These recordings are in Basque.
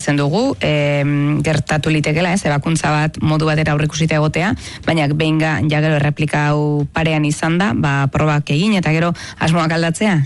pentsatzen dugu, gertatu litekela, ebakuntza bat modu batera aurreikusita egotea, baina behin ja gero erreplika hau parean izan da, probak egin eta gero asmoak aldatzea?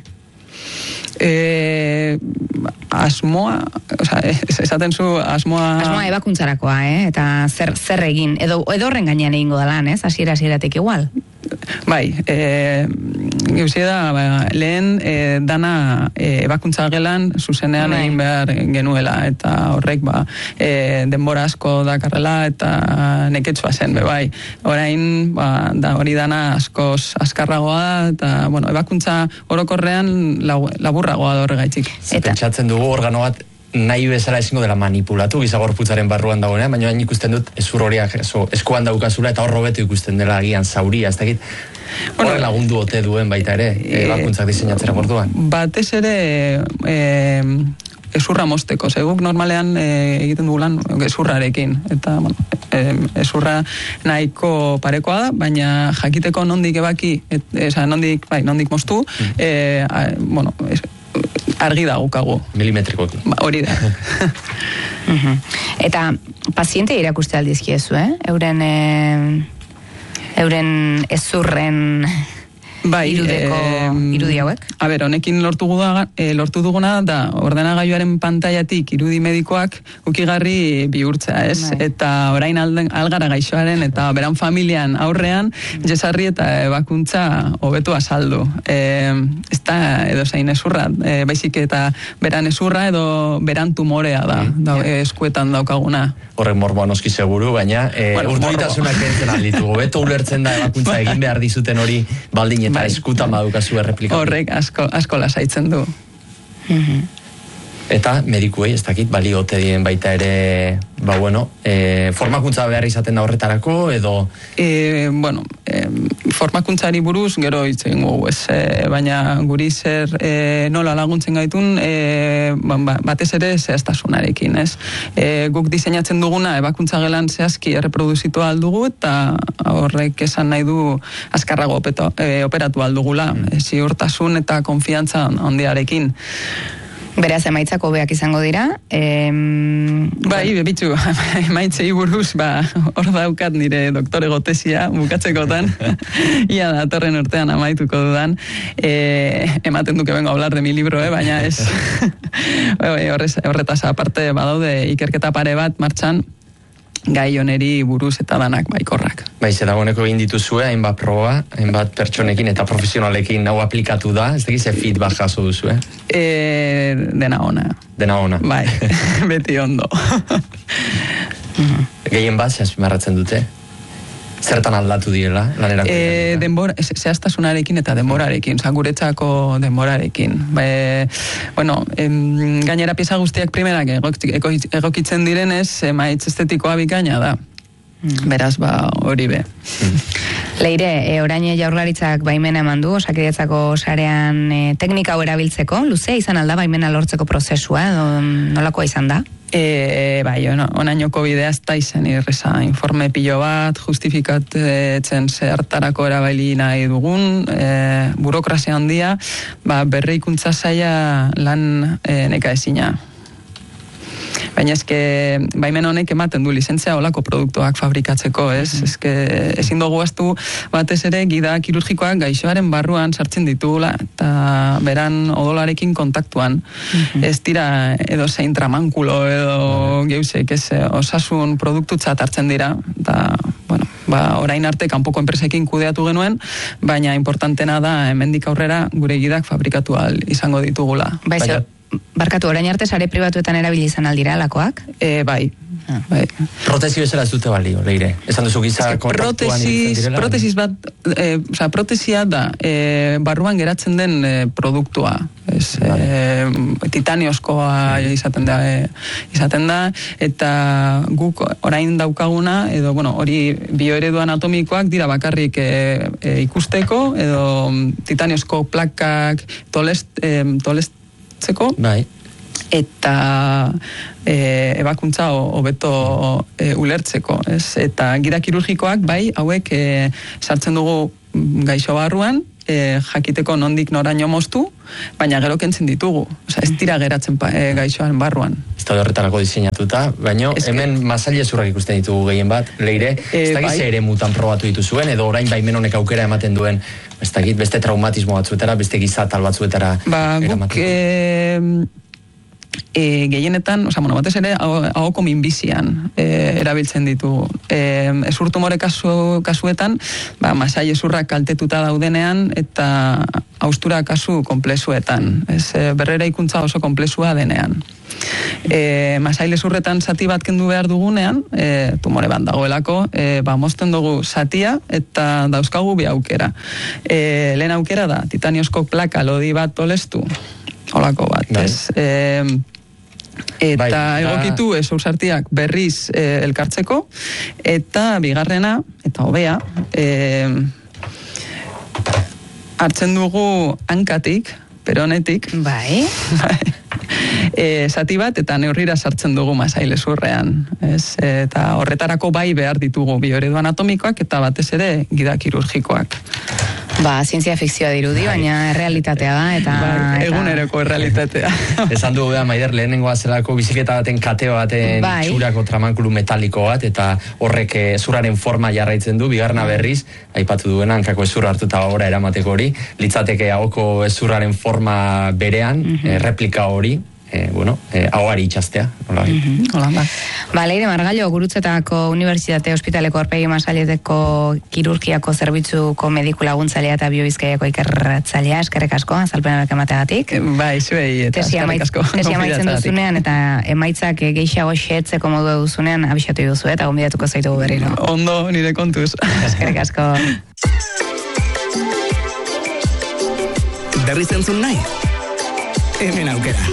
Asmoa, esaten zu asmoa ebakuntzarakoa, eta zer egin, edo horren gainean egingo da lan, hasieratik igual? Bai, gauzie da, lehen dana ebakuntza gelan zuzenean egin behar genuela, eta horrek denbora asko dakarrela eta neketsua zen, bai. Orain, hori dana askoz askarragoa, eta, ebakuntza orokorrean laburragoa da horregaitik. Pentsatzen dugu organo bat nahi bezala ezingo dela manipulatu, gizagorputzaren barruan dagoenean, baina hain ikusten dut ezur horiak eskuan daukazula eta hor hobeto ikusten dela agian zauria, ez dakit horre lagundu ote duen baita ere, ebakuntzak diseinatzera orduan. Batez ere ezurra mozteko, guk normalean egiten dugulan ezurrarekin, eta ezurra nahiko parekoa da, baina jakiteko nondik ebaki, nondik moztu, argi daukagu. Milimetrikoki. Hori da. Eta paziente irakuste aldizkiezu, euren ezurren irudi hauek? Honekin lortu duguna da ordenagailuaren pantailatik irudi medikoak ukigarri bihurtzea, ez? Eta orain algara gaixoaren eta beran familian aurrean jesarri eta ebakuntza hobetu azaldu. Ez da edo zein ezurra, baizik eta beran ezurra edo beran tumorea da eskuetan daukaguna. Horrek morboa noski seguru, baina urdurritasunak entzen alditugu. Beto ulertzen da ebakuntza egin behar dizuten hori baldin eta eskutan badukazu erreplika. Horrek asko lasaitzen du. Eta medikuei, ez dakit, baliote dien baita ere, formakuntza behar izaten da horretarako, edo? Formakuntzari buruz, gero hitz egin gugu, baina guri zer nola laguntzen gaitun, batez ere zehaztasunarekin, ez? Guk diseinatzen duguna, ebakuntza gelan zehazki erreproduzitu aldugu, eta horrek esan nahi du azkarrago operatu aldugula, ziurtasun eta konfiantza handiarekin. Beraz, emaitzako hobeak izango dira. Bai, bitxu, emaitzei buruz, hor daukat nire doktorego tesia bukatzekotan, ia datorren urtean amaituko dudan, ematen duke bengo hablar de mi libro, baina ez, horretaz aparte badaude ikerketa pare bat martxan, gai honeri buruz eta danak baikorrak. Dagoeneko egin dituzue, hainbat proba, hainbat pertsonekin eta profesionalekin hau aplikatu da, ez dakiz feedback jaso duzue? Dena ona. Dena ona. Bai, beti ondo. Gehien bat, zehazpimarratzen dute? Zertan aldatu direla, lanerako? Zehaztasunarekin eta denborarekin, guretzako denborarekin. Gainera pieza guztiak primerak egokitzen direnez, emaitz estetikoa bikaina da. Beraz, hori be. Leire, orain Jaurlaritzak baimena eman du, Osakidetzako sarean teknika hau erabiltzeko, luzea izan alda baimena lortzeko prozesua, nolakoa izan da? Onainoko bidea ez da izan irreza, informe pilo bat, justifikatzen zertarako erabili nahi dugun, burokrazia handia, berrikuntza zaila lan nekaezina. Baina baimen honek ematen du lizentzia olako produktuak fabrikatzeko, ezin dugu aztu batez ere gida kirurgikoak gaixoaren barruan sartzen ditugula eta beran odolarekin kontaktuan. Ez dira edo zein tramankulo edo geusek, osasun produktutzat hartzen dira, eta orain arte kanpoko enpresekin kudeatu genuen, baina importantena da hemendik aurrera gure gidak fabrikatu izango ditugula. Barkatu, orain arte sare pribatuetan erabili izan aldira alakoak? Bai. Protesi bezala ez dute balio, Leire? Esan duzu giza kontaktuan itzen direla? Protesia da barruan geratzen den produktua. Titaniozkoa izaten da, eta guk orain daukaguna, edo hori bioeredu anatomikoak dira bakarrik ikusteko, edo titaniozko plakak Bai. Eta ebakuntza hobeto ulertzeko, eta gida kirurgikoak hauek sartzen dugu gaixo barruan, jakiteko nondik noraino moztu, baina gero kentzen ditugu. Osea, ez dira geratzen gaixoan barruan. Ez da horretarako diseinatuta, baina hemen masaile zurrak ikusten ditugu gehien bat, Leire, ez dakit ere mutan probatu dituzuen, edo orain baimen honek aukera ematen duen, ez dakit, beste traumatismo batzuetara, beste gizatal batzuetara guk gehienetan, batez ere ahoko minbizian erabiltzen ditu. Ezurtumore kasuetan, masai ezurrak kaltetuta daudenean eta haustura kasu konplexuetan. Berrera ikuntza oso konplexua denean. Masail ezurretan zati bat kendu behar dugunean, tumore bat dagoelako, mozten dugu zatia eta dauzkagu bi aukera. Lehen aukera da, titaniozko plaka lodi bat tolestu, holako bat, ez? Eta egokitu ezausartiak berriz elkartzeko, eta bigarrena, eta hobea, hartzen dugu hankatik, peronetik, zati bat eta neurrira sartzen dugu masail ezurrean. Eta horretarako behar ditugu bioeredu anatomikoak eta batez ere gida kirurgikoak. Zientzia fikzioa dirudi, baina realitatea da, eta... Eguneroko realitatea. Esan dugu Maider, lehenengoa zelako biziketa baten kateo baten txurako tramankulu metaliko bat, eta horrek ezurraren forma jarraitzen du, bigarna berriz, aipatu duena, hankako ezurra hartuta gora eramateko hori, litzateke ahoko ezurraren forma berean, replika hori, ahoari itxastea. Leire Margallo, Gurutzetako Unibertsitate Ospitaleko aurpegi masaileteko kirurgiako zerbitzuko mediku laguntzailea eta biobizkaiako ikerratzailea, eskerrik asko, azalpenak emateagatik. Zuei, eta eskerrik asko. Tesia amaitzen duzunean, eta emaitzak gehiago xeetzeko modu duzunean, abixatu duzu, eta gonbidatuko zaitugu berriro. Ondo, nire kontuz. Eskerrik asko. Berriz entzun nahi? Hemen aukera.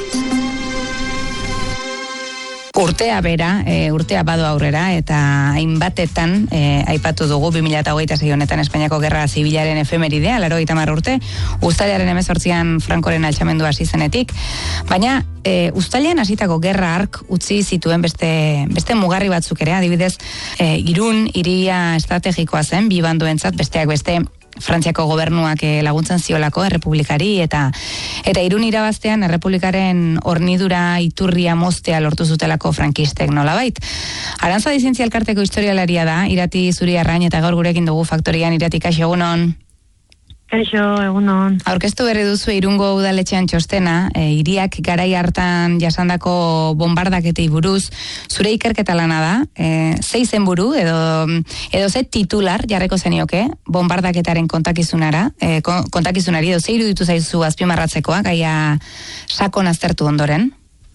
Urtea bera, urtea badu aurrera, eta hainbatetan aipatu dugu 2026 honetan Espainiako Gerra Zibilaren efemeridea, 80 urte, uztailaren 18an Frankoren altxamendu hasi zenetik, baina uztailean hasitako gerra hark utzi zituen beste mugarri batzuk ere, adibidez, Irun hiria estrategikoa zen, bi banduentzat, besteak beste Frantziako gobernuak laguntzen ziolako errepublikari eta Irun irabaztean errepublikaren hornidura iturria moztea lortu zutelako frankistek nolabait. Arantza Dizientzia Elkarteko historialaria da, Irati Zuriarrain, eta gaur gurekin dugu faktorian. Irati, kaixo, egunon. Kaixo, egunon. Aurkeztu berri duzu Irungo udaletxean txostena, hiriak garai hartan jasandako bombardaketei buruz, zure ikerketa lana da, ze izenburu edo ze titular jarriko zenioke bombardaketaren kontakizunari, edo ze iruditu zaizu azpimarratzekoa, gaia sakon aztertu ondoren?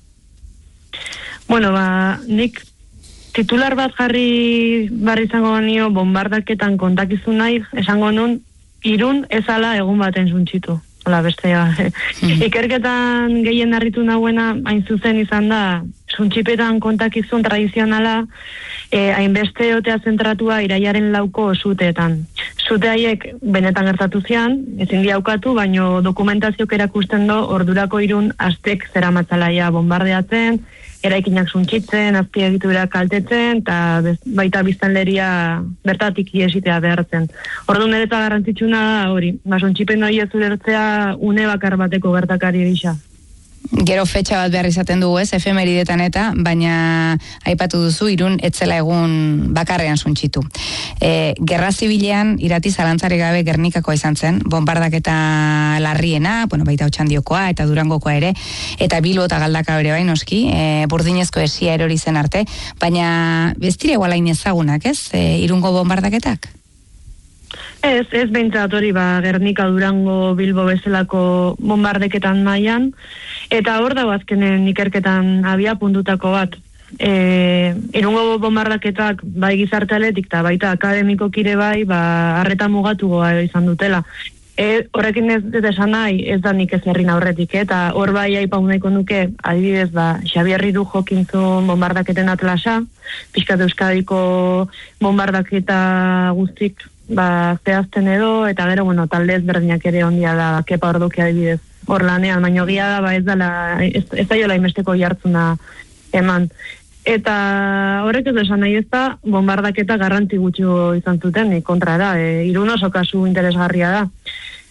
Nik titular bat jarri izango nio bombardaketan kontakizunai, esango nun, Irun ezala egun baten suntxitu. Hola, bestea. Ikerketan gehien harritu nahuena hain zuzen izan da, suntxipetan kontakizun tradizionala, hainbeste otea zentratua iraiaren 4ko zuteetan. Zute haiek benetan gertatu zian, ezin diaukatu, baino dokumentazioak erakusten do, ordurako Irun aztek zera matzalaia bombardeatzen, eraikinak suntxitzen, azpiegitura kaltetzen, eta baita biztanleria bertatik iesitea behartzen. Orduan eta garrantzitsuna da hori, suntxipen hori ez ulertzea une bakar bateko gertakari gisa. Gero fetxa bat behar izaten dugu ez, efemeridetan eta, baina aipatu duzu Irun etzela egun bakarrean suntxitu. Gerra zibilean Irati zalantzari gabe Gernikakoa izan zen, bombardaketa larriena, baita Otxandiokoa eta Durangokoa ere, eta Bilbo eta Galdaka ere bai noski, burdinezko esia erori zen arte, baina ez dira igualain ezagunak ez, Irungo bombardaketak? Ez behintzat hori, Gernika, Durango, Bilbo bezalako bombardeketan mailan, eta hor dago azkenen ikerketan abia puntutako bat. Irungo bombardaketak bai gizartaletik eta baita akademikokire bai, arreta mugatugoa izan dutela. Horrekin ez esan nahi, ez da nik ez herrin aurretik, eta hor bai aipaun nahiko nuke, adibidez, Xabier Riru jokintzun bombardaketen atlasa, pixkat Euskadiko bombardaketa guztik zehazten edo, eta gero, talde ezberdinak ere ondia da, Kepa Ordoki adibidez, hor lanean, baina gia da, ez da jola inbesteko jartzuna eman. Eta horrek ez esan nahi ez da, bombardaketa garrantzi gutxi izan zuten, kontra da, Irun oso kasu interesgarria da.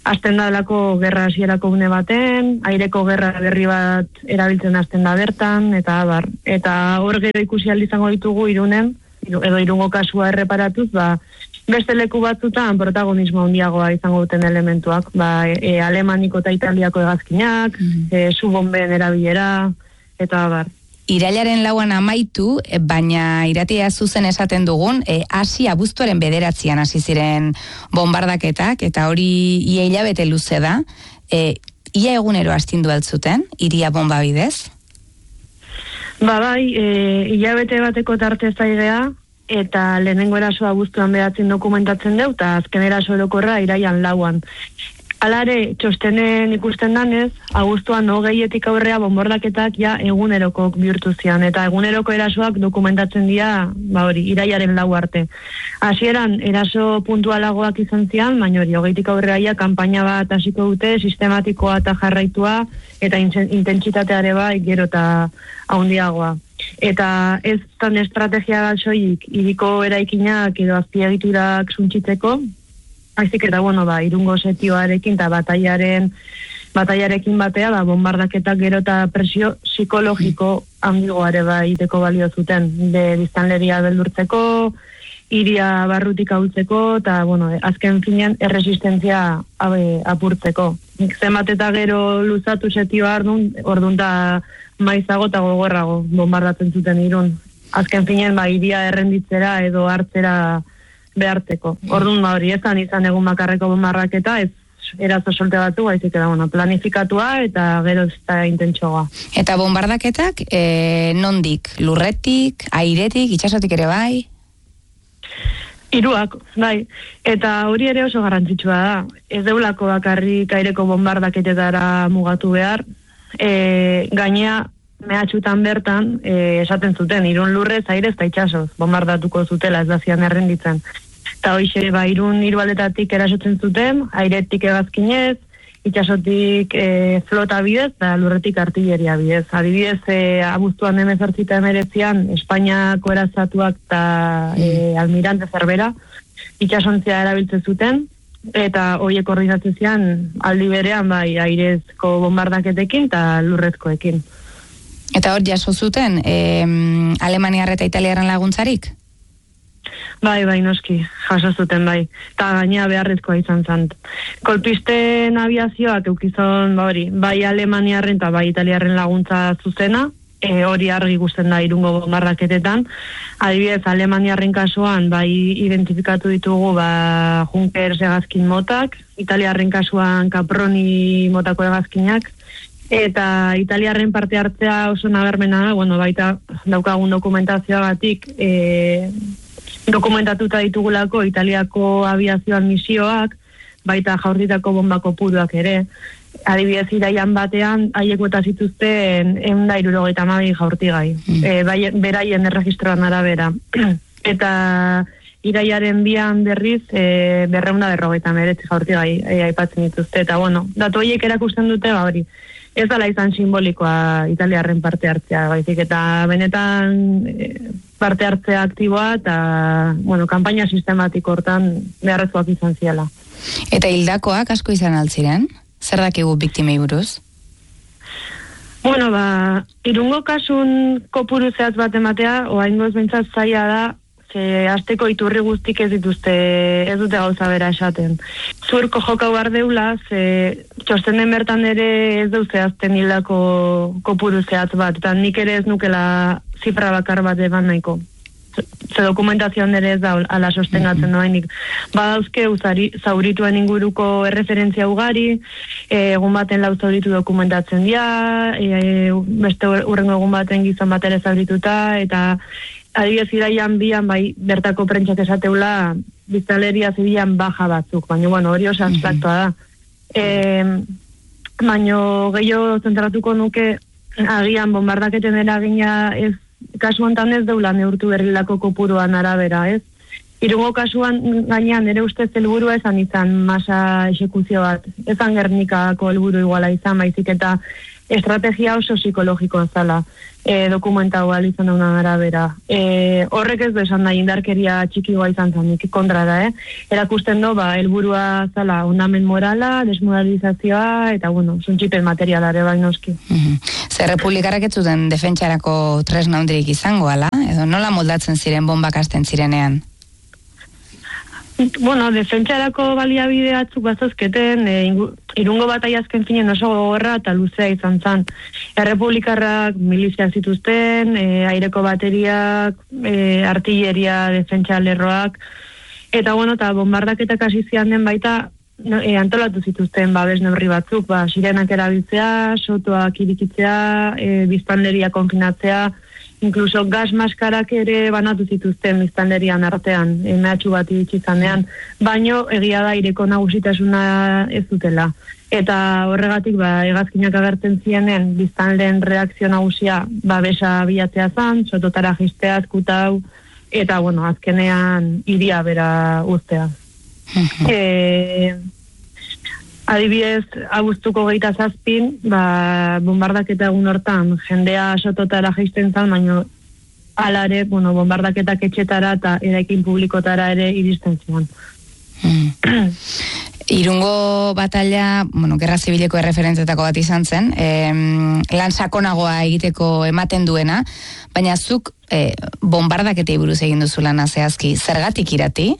Azten da delako gerra hasierako une baten, aireko gerra berri bat erabiltzen azten da bertan, eta abar. Eta hor gero ikusi izango ditugu Irunen, edo Irungo kasua erreparatuz, beste leku batzutan protagonismo handiagoa izango duten elementuak, Alemaniko eta Italiako hegazkinak, subonben erabilera, eta abar. Irailaren 4 amaitu, baina iratia zuzen esaten dugun, hasi abuztuaren 9 hasi ziren bombardaketak, eta hori ia hilabete luze da. Ia egunero astindu altzuten, iria bomba bidez? Hilabete bateko tarte zaigea, eta lehenengo eraso abuztuan 9 dokumentatzen deu, eta azken eraso erokorra iraian 4. Alare, txostenen ikusten danez, abuztuan 20etik aurrea bombardaketak ja egunerokok bihurtu zian, eta eguneroko erasoak dokumentatzen dira, iraiaren 4 arte. Hasieran eraso puntualagoak izan zian, baina 20etik aurrea ja kanpaina bat hasiko dute, sistematikoa eta jarraitua, eta intentsitateare bai gero eta handiagoa. Eta ez tan estrategia bat soilik, iriko eraikinak edo azpiegiturak suntsitzeko, aizik eta, Irungo setioarekin eta bataiarekin batea, bombardaketak gero eta presio psikologiko handigoare iteko balio zuten. Biztanleria beldurtzeko, iria barrutik ahultzeko, eta, azken finean erresistentzia apurtzeko. Zenbat eta gero luzatu setioa orduan da maizago eta gogorrago bombardatzen zuten Irun. Azken finean, iria errenditzera edo hartzera behartzeko. Orduan hori izan egun bakarreko bombarraketa, ez erazo solte batu, baizik da planifikatua eta gero ez da intentsoa. Eta bombardaketak nondik? Lurretik, airetik, itxasotik ere bai? Hiruak, bai. Eta hori ere oso garrantzitsua da. Ez deulako bakarrik aireko bombardaketetara mugatu behar. Gainea, mehatxutan bertan, esaten zuten, Irun lurrez, airez eta itxasoz, bombardatuko zutela, ez da zian errenditzen. Eta hoxe, Irun hirualdetatik erasotzen zuten, airetik hegazkinez, itxasotik flota bidez, eta lurretik artilleria bidez. Adibidez, abuztuan 18 Espainiako erazatuak eta almirante Zerbera, itxasontzia erabiltzen zuten, eta horiek koordinatzen zian aldi berean airezko bombardaketekin eta lurrezkoekin. Eta hor jaso zuten Alemaniar eta Italiaren laguntzarik? Bai, noski, jaso zuten bai. Eta gainea beharrezkoa izan zen. Kolpisten aviazioak eukizon, bai Alemaniarren eta bai Italiarren laguntza zuzena, hori argi ikusten da Irungo bombardaketetan. Adibidez, Alemaniarren kasuan bai identifikatu ditugu Junkers hegazkin motak, Italiarren kasuan Caproni motako hegazkinak, eta Italiarren parte hartzea oso nabarmena da, baita daukagun dokumentazioagatik dokumentatuta ditugulako Italiako aviazioan misioak, baita jaurtitako bomba kopuruak ere. Adibidez, iraian batean, haiekueta zituzten 172 jaurtigai, beraien erregistroan arabera. Eta iraiaren 2 berriz, 249 jaurtigai aipatzen dituzte. Eta, datu horiek erakusten dute, hori. Ez dala izan simbolikoa Italiarren parte hartzea, baizik, eta benetan parte hartzea aktiboa, eta, kanpaina sistematiko hortan beharrezkoak izan ziela. Eta hildakoak asko izan altziren? Zer dakigu biktimei buruz? Irungo kasun kopuru zehaz bat ematea, oaingoz bentsat zaila da, azteko iturri guztik ez dute gauza bera esaten. Zurko jokau behar deula, txostenen bertan ere ez deu zehazten hildako kopuru zehaz bat, eta nik ere ez nukela zifra bakar bat eban nahiko. Ze dokumentazioan ere ez da ala sostengatzen doainik. Badauzke zaurituen inguruko erreferentzia ugari, egun baten 4 zauritu dokumentatzen dira, beste urrengo egun baten gizon bat ere zaurituta, eta adibidez iraian 2 bertako prentsak esateula biztanleria zibilan baja batzuk, baina hori oso abstraktoa da. Baina gehiago zentratuko nuke agian bombardaketen eragina ez, kasu hontan ez deula neurtu berrilako kopuruan arabera, ez? Irungo kasuan gainean ere ustez helburua izan masa exekuzio bat. Ezan Gernikako helburu iguala izan, baizik eta estrategia oso psikologikoa zala, dokumentau izan dauna arabera. Horrek ez du esan nahi indarkeria txikigoa izan zanik, kontrara, erakusten do, helburua zala ondamen morala, desmoralizazioa, eta, zuntxipen materialare bainoski. Zer republikarrak ez zuten defentsarako tresna handirik izango, ala? Edo nola moldatzen ziren bombak hasten zirenean? Defentsarako baliabide batzuk bazozketen, Irungo bataia azken finen oso gogorra eta luzea izan zan. Errepublikarrak miliziak zituzten, aireko bateriak, artilleria, defentsa lerroak, eta bombardaketak hasi zian den baita antolatu zituzten babes neurri batzuk, sirenak erabiltzea, sotoak irikitzea, biztanleria konfinatzea, inkluso gas maskarak ere banatu zituzten biztanlerian artean, mehatxu bat itxizanean, baino egia da aireko nagusitasuna ez dutela. Eta horregatik, hegazkinak agertzen zienen biztanleen reakzio nagusia babesa bilatzea zan, sototara jistea, azkutau, eta azkenean iria bera uztea. Adibidez, abuztuko 27, bombardaketa egun hortan, jendea sototara jaisten zan, baina alare, bombardaketak etxetara eta eraikin publikotara ere iristen zian. Irungo batalla, gerra zibileko erreferentzetako bat izan zen, lan sakonagoa egiteko ematen duena, baina zuk bombardaketei buruz egin duzu lana zehazki, zergatik irati?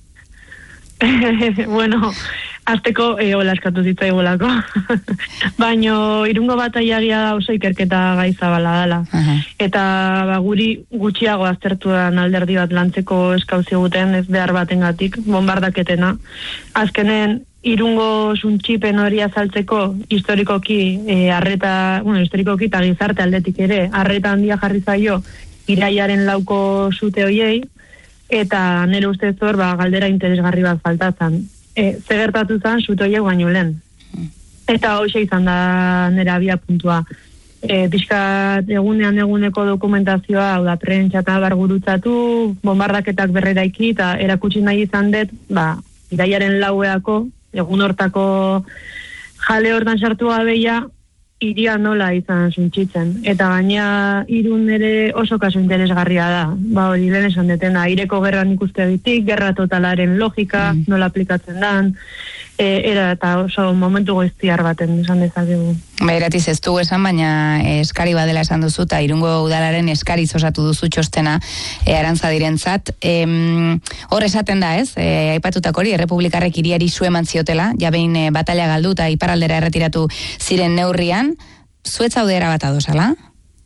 Azteko hola eskatu zitzaigolako. Baina Irungo bataiagia da oso ikerketa gaizabala dela. Eta guri gutxiago aztertuan alderdi bat lantzeko eskauzio guten ez behar batengatik, bombardaketena. Azkenen Irungo zuntxipen hori azaltzeko historikoki historikoki eta gizarte aldetik ere, arreta handia jarri zaio iraiaren 4ko zute hoiei, eta nire ustez hor galdera interesgarri bat faltatzen. Ze gertatu zen sutoiek baino lehen. Eta hoxe izan da nire abia puntua. Pixkat eguneko dokumentazioa, hau da, prentsa eta bargurutzatu, bombardaketak berreraiki, eta erakutsi nahi izan dut, iraiaren 4eako, egun hortako jale hortan sartu gabeia, iria nola izan zuntxitzen. Eta gaina Irun ere oso kaso interesgarria da. Hori lehen esan detena, aireko gerran ikuste ditik, gerra totalaren logika, nola aplikatzen dan, eta oso momentu goiztiar baten esan dezakegu. Eratiz ez dugu esan, baina eskari badela esan duzu, eta Irungo udalaren eskariz osatu duzu txostena Arantzadirentzat. Hor esaten da ez, aipatutak hori, errepublikarrek iriari su eman ziotela, jabein batalla galdu eta iparraldera erretiratu ziren neurrian, zuetza udera bat adosala?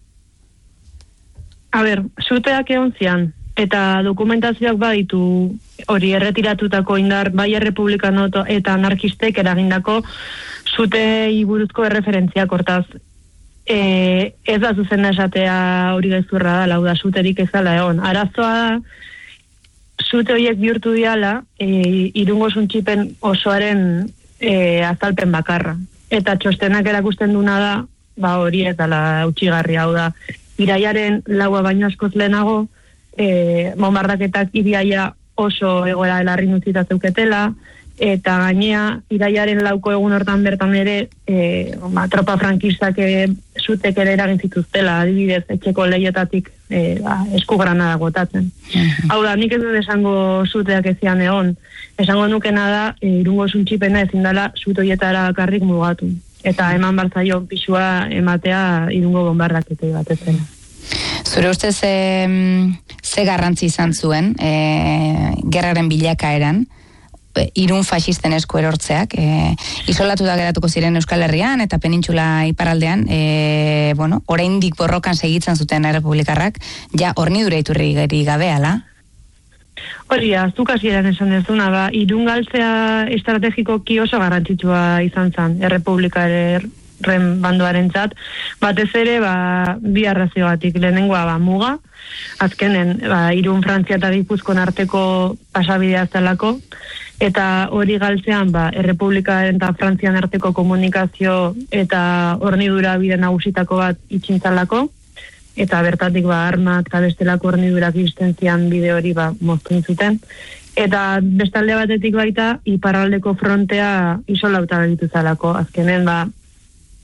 Zuteak egon zian, eta dokumentazioak baditu hori erretiratutako indar, bai errepublikano eta anarkistek eragindako zutei buruzko erreferentziak hortaz. Ez da zuzen da esatea hori gezurra da, lau da zuterik ezala egon. Arazoa da, zute horiek bihurtu diala, Irungo zuntxipen osoaren azalpen bakarra. Eta txostenak erakusten duna da, hori ez dala utxigarri, hau da. Iraiaren 4 baino askoz lehenago, bombardaketak iriaia oso egoera elarri nutzita zeuketela, eta gainea iraiaren 4ko egun hortan bertan ere tropa frankistak zutek ere eragin zituztela, adibidez etxeko lehietatik eskugranada gotatzen. Hau da, nik ez dut esango zuteak ezian egon, esango nukena da Irungo zuntxipena ezin dela zutoietara karrik mugatu, eta eman barzaio pisua ematea Irungo bombardaketei bat ezena. Zure ustez ze garrantzi izan zuen gerraren bilakaeran Irun faxisten esku erortzeak, isolatuta geratuko ziren Euskal Herrian eta penintxula iparraldean, oraindik borrokan segitzen zuten errepublikarrak, ja hornidura iturri gabe, ala? Hori, aztuk hasieran esan dezuna, Irun galtzea estrategikoki oso garrantzitsua izan zen errepublikaren bandoarentzat, batez ere bi arraziogatik, lehenengoa muga, azkenen Irun Frantzia eta Gipuzkoan arteko pasabidea zelako, eta hori galtzean errepublikaren eta Frantzian arteko komunikazio eta hornidura bide nagusitako bat itxintzalako, eta bertatik arma eta bestelako hornidurak iristen zian bide hori moztu zuten. Eta bestalde batetik baita, iparraldeko frontea isolauta gelditu zalako, azkenen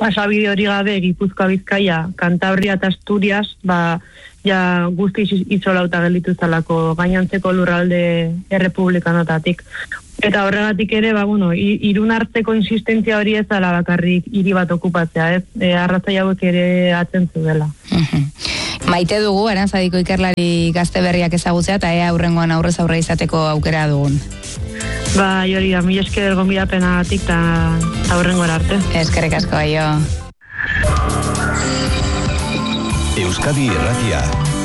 pasabide hori gabe Gipuzkoa, Bizkaia, Kantabria eta Asturias, ja guzti izolauta gelditu zalako gainantzeko lurralde errepublikanotatik. Eta horregatik ere, Irun hartzeko insistentzia hori ez dela bakarrik hiri bat okupatzea, ez? Arrazoi hauek ere atzentzu dela. Maite dugu, Arantzadiko ikerlari gazte berriak ezagutzea, eta ea aurrengoan aurrez aurre izateko aukera dugun. Hori da, mila esker gonbidapenagatik eta aurrengoan arte. Eskerrik asko, aio. Euskadi Irratia.